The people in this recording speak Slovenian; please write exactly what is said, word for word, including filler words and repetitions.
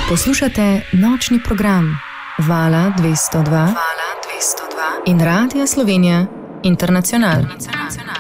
Poslušate nočni program Vala dvesto dva, Vala dvesto dva in Radia Slovenija Internacional. Internacional.